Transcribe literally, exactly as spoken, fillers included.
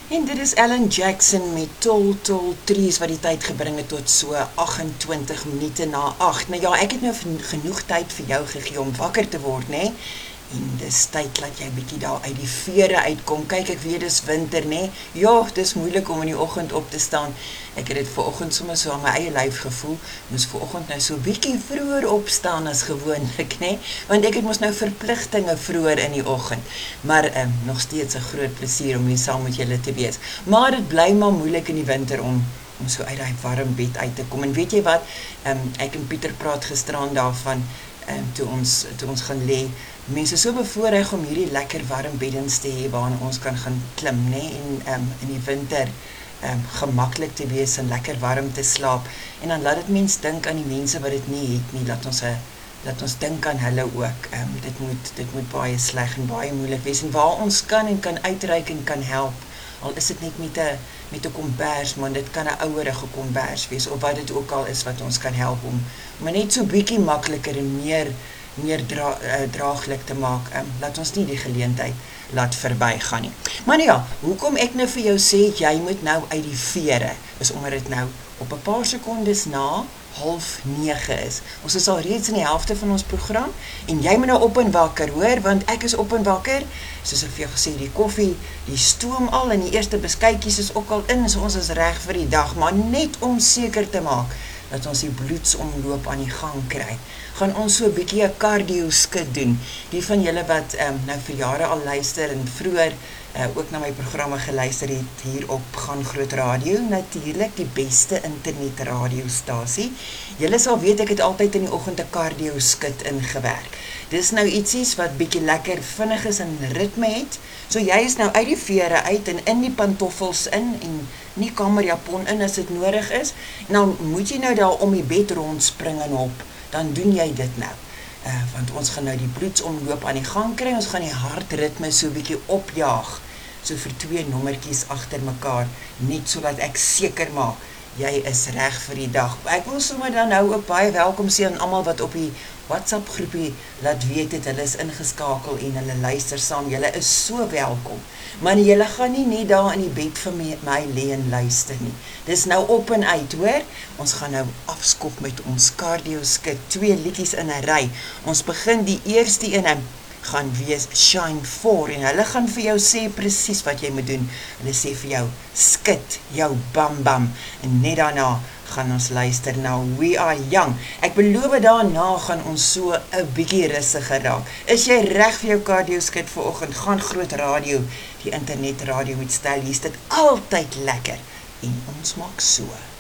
En dit is Alan Jackson met Tall Tall Trees wat die tyd gebring het tot so agt-en-twintig minute na agt. Nou ja, ek het nou genoeg tyd vir jou gegee om wakker te word, né? En dis tyd dat jy bietjie daar uit die vere uitkom. Kyk, ek weet dis winter, né? Ja, dis moeilik om in die oggend op te staan. Ek het dit vanoggend sommer so aan my eie lyf gevoel. Moes vanoggend nou so bietjie vroeër opstaan as gewoonlik, né? Want ek het mos nou verpligtinge vroeër in die oggend. Maar um, nog steeds 'n groot plesier om hier saam met julle te wees. Maar dit bly maar moeilik in die winter om om so uit daai warm bed uit te kom. En weet jy wat? Um, ek en Pieter praat gisteraan daarvan um, toe ons toe ons gaan lê. Mense is so bevoorreg om hierdie lekker warm beddens te hê waarin ons kan gaan klim, né? En um, in die winter um, gemaklik te wees en lekker warm te slaap. En dan laat dit mens dink aan die mense wat dit nie het nie, dat ons 'n dat ons dink aan hulle ook. Um, dit moet dit moet baie sleg en baie moeilik wees en waar ons kan en kan uitreik en kan help. Al is dit net met 'n met 'n kombers, maar dit kan 'n ouerige kombers wees of wat dit ook al is wat ons kan help om om net so bietjie makliker en meer meer dra, uh, draaglik te maak. Um, laat ons nie die geleentheid laat verbygaan nie. Maar nou ja, hoekom ek nou vir jou sê jy moet nou uit die vere, is omdat dit nou op 'n paar sekondes na half nege is. Ons is al reeds in die helfte van ons program en jy moet nou op en wakker, hoor, want ek is op en wakker. Soos ek vir jou gesê, die koffie, die stoom al en die eerste beskuitjies is ook al in, so ons is reg vir die dag, maar net om seker te maak dat ons die bloedsomloop aan die gang kry, gaan ons so 'n bietjie 'n cardio skit doen. Die van julle wat um, nou vir jare al luister en vroeër uh, ook na my programme geluister het hier op Gaan Groot Radio, natuurlik die beste internet radiostasie. Julle sal weet ek het altyd in die oggend 'n cardio skit ingewerk. Dis nou ietsies wat bietjie lekker vinnig is en ritme het. So jy is nou uit die vere uit en in die pantoffels in en nie kamerjapon in as dit nodig is. En dan moet jy nou daar om die bed rondspring en hop. Dan doen jy dit nou. Uh, want ons gaan nou die bloedsomloop aan die gang kry. Ons gaan die hartritme so bietjie opjaag. So vir twee nommertjies agter mekaar. Net so dat ek seker maak jy is reg vir die dag. Ek wil sommer dan nou ook baie welkom sê aan almal wat op die WhatsApp groepie laat weet het, hulle is ingeskakel en hulle luister saam. Julle is so welkom. Maar julle gaan nie net daar in die bed vir my, my lê en luister nie. Dis nou op en uit, hoor. Ons gaan nou afskop met ons cardio skit, twee liedjies in 'n ry. Ons begin die eerste ene gaan wees Shine four en hulle gaan vir jou sê presies wat jy moet doen. Hulle sê vir jou, skit jou bam bam en net daarna gaan ons luister na We Are Young. Ek beloof daarna gaan ons so 'n bietjie rustiger raak. Is jy reg vir jou cardio skit vanoggend? Gaan Groot Radio, die internet radio met styl, hier's dit altyd lekker en ons maak so.